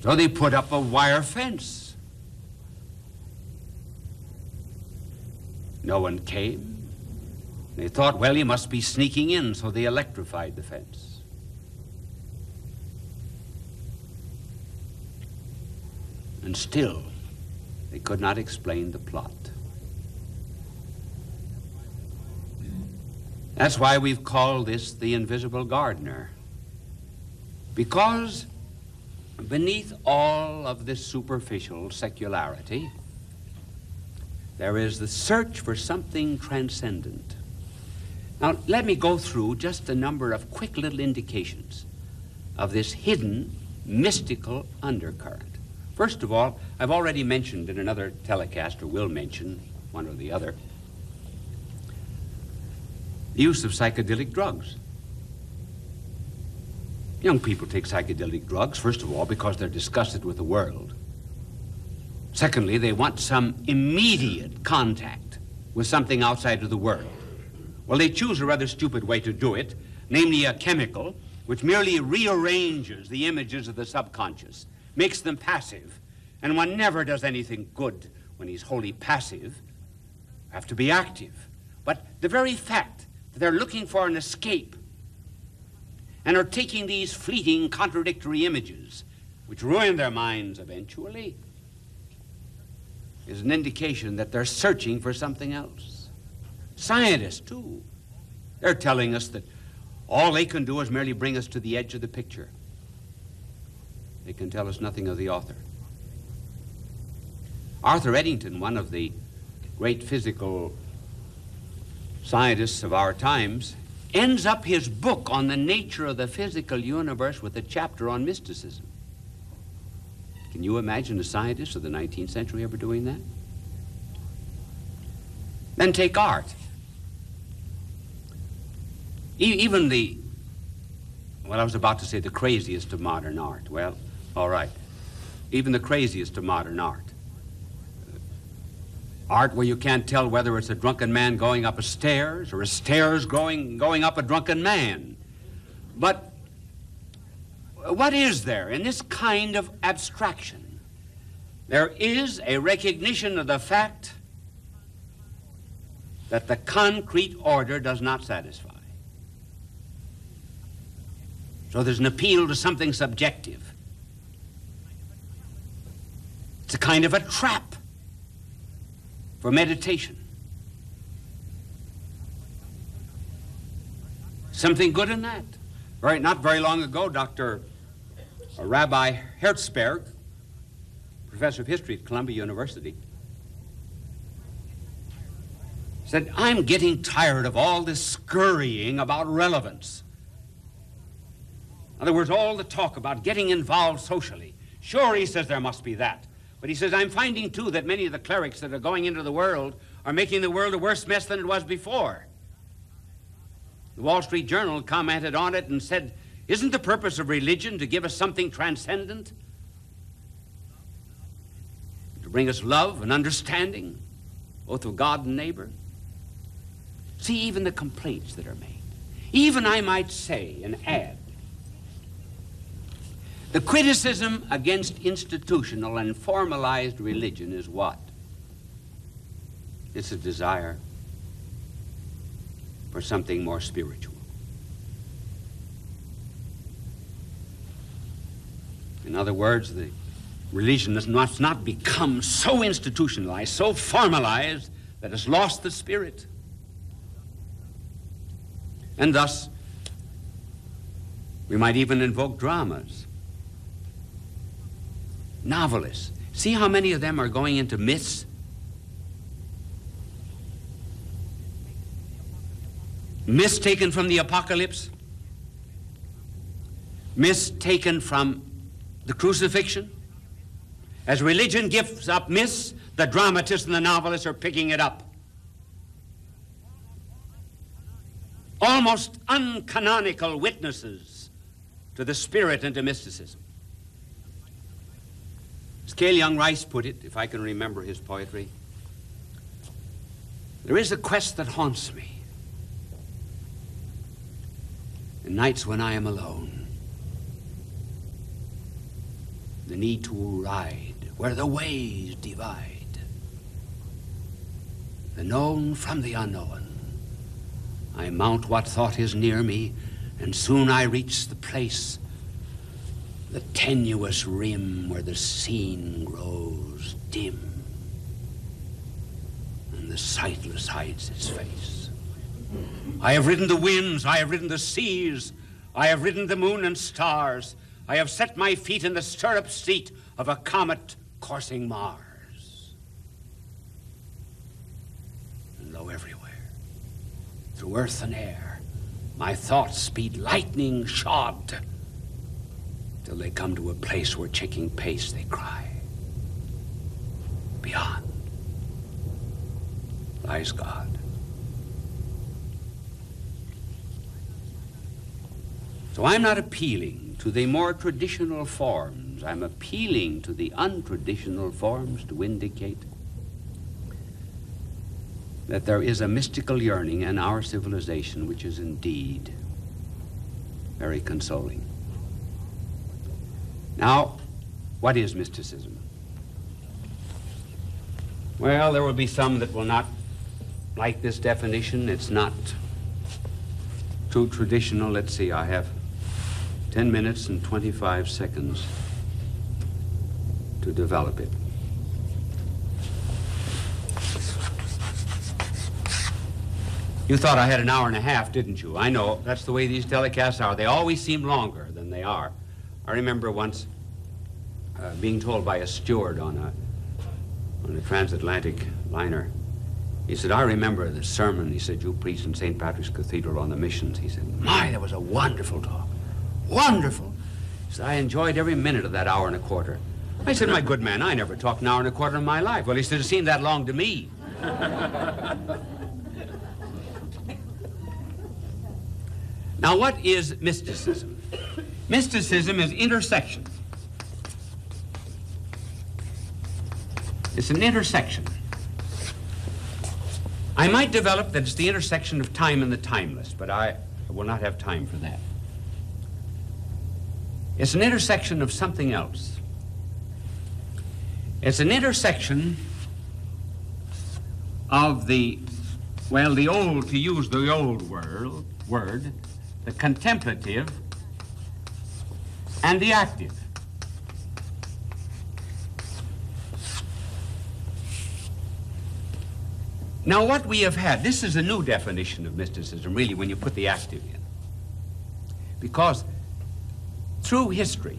So they put up a wire fence. No one came. They thought, well, he must be sneaking in, so they electrified the fence. And still, they could not explain the plot. That's why we've called this the Invisible Gardener. Because beneath all of this superficial secularity, there is the search for something transcendent. Now, let me go through just a number of quick little indications of this hidden, mystical undercurrent. First of all, I've already mentioned in another telecast, or will mention, one or the other, the use of psychedelic drugs. Young people take psychedelic drugs, first of all, because they're disgusted with the world. Secondly, they want some immediate contact with something outside of the world. Well, they choose a rather stupid way to do it, namely a chemical which merely rearranges the images of the subconscious, makes them passive, and one never does anything good when he's wholly passive. You have to be active. But the very fact that they're looking for an escape and are taking these fleeting, contradictory images, which ruin their minds eventually, is an indication that they're searching for something else. Scientists, too. They're telling us that all they can do is merely bring us to the edge of the picture. They can tell us nothing of the author. Arthur Eddington, one of the great physical scientists of our times, ends up his book on the nature of the physical universe with a chapter on mysticism. Can you imagine a scientist of the 19th century ever doing that? Then take art. Even the, well, I was about to say the craziest of modern art. Well, all right. Even the craziest of modern art. Art where you can't tell whether it's a drunken man going up a stairs or a stairs going up a drunken man. But what is there in this kind of abstraction? There is a recognition of the fact that the concrete order does not satisfy. So there's an appeal to something subjective. It's a kind of a trap for meditation. Something good in that. Not very long ago, Rabbi Herzberg, professor of history at Columbia University, said, I'm getting tired of all this scurrying about relevance. In other words, all the talk about getting involved socially. Sure, he says there must be that. But he says, I'm finding, too, that many of the clerics that are going into the world are making the world a worse mess than it was before. The Wall Street Journal commented on it and said, isn't the purpose of religion to give us something transcendent? To bring us love and understanding, both of God and neighbor? See, even the complaints that are made. Even, I might say, and add, the criticism against institutional and formalized religion is what? It's a desire for something more spiritual. In other words, the religion must not become so institutionalized, so formalized, that it's lost the spirit. And thus, we might even invoke dramas. Novelists. See how many of them are going into myths? Myths taken from the apocalypse? Myths taken from the crucifixion? As religion gives up myths, the dramatists and the novelists are picking it up. Almost uncanonical witnesses to the spirit and to mysticism. As Cale Young Rice put it, if I can remember his poetry, there is a quest that haunts me in nights when I am alone. the need to ride where the ways divide, the known from the unknown. I mount what thought is near me, and soon I reach the place, the tenuous rim where the scene grows dim, and the sightless hides its face. I have ridden the winds, I have ridden the seas, I have ridden the moon and stars. I have set my feet in the stirrup seat of a comet coursing Mars. And lo, everywhere, through earth and air, my thoughts speed lightning shod, till they come to a place where, checking pace, they cry, beyond lies God. So I'm not appealing to the more traditional forms. I'm appealing to the untraditional forms to indicate that there is a mystical yearning in our civilization which is indeed very consoling. Now, what is mysticism? Well, there will be some that will not like this definition. It's not too traditional. Let's see, I have 10 minutes and 25 seconds to develop it. You thought I had an hour and a half, didn't you? I know, that's the way these telecasts are. They always seem longer than they are. I remember once being told by a steward on a transatlantic liner, he said, I remember the sermon, he said, you preached in St. Patrick's Cathedral on the missions. He said, my, that was a wonderful talk. Wonderful. He said, I enjoyed every minute of that hour and a quarter. I said, my good man, I never talked an hour and a quarter in my life. Well, he said, it seemed that long to me. Now, what is mysticism? Mysticism is intersection. It's an intersection. I might develop that it's the intersection of time and the timeless, but I will not have time for that. It's an intersection of something else. It's an intersection of the old, to use the old word, the contemplative and the active. Now, what we have had, this is a new definition of mysticism, really, when you put the active in. Because through history,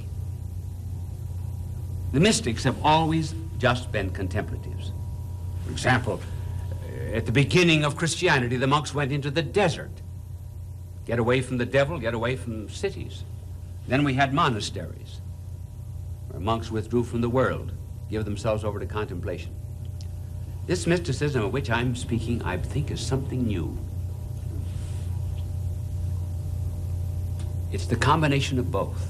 the mystics have always just been contemplatives. For example, at the beginning of Christianity, the monks went into the desert. Get away from the devil, get away from cities. Then we had monasteries, where monks withdrew from the world, give themselves over to contemplation. This mysticism of which I'm speaking, I think, is something new. It's the combination of both.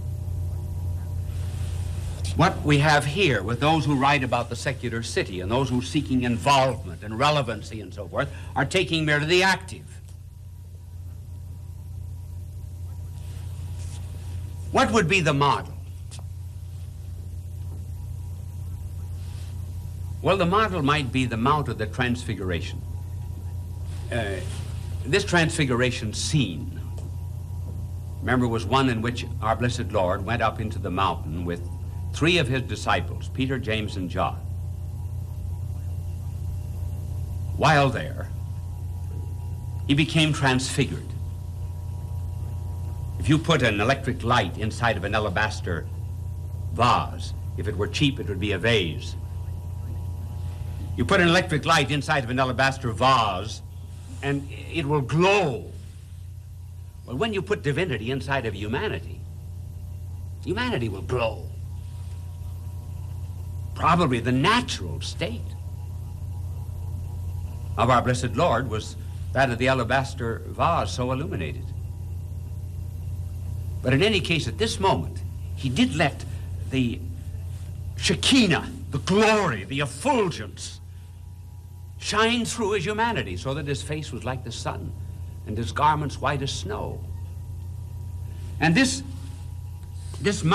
What we have here with those who write about the secular city and those who are seeking involvement and relevancy and so forth are taking merely the active. What would be the model? Well, the model might be the Mount of the Transfiguration. This Transfiguration scene, remember, was one in which our blessed Lord went up into the mountain with 3 of his disciples, Peter, James, and John. While there, he became transfigured. If you put an electric light inside of an alabaster vase, if it were cheap, it would be a vase. You put an electric light inside of an alabaster vase, and it will glow. Well, when you put divinity inside of humanity, humanity will glow. Probably the natural state of our blessed Lord was that of the alabaster vase so illuminated. But in any case, at this moment, he did let the Shekinah, the glory, the effulgence, shine through his humanity so that his face was like the sun and his garments white as snow. And this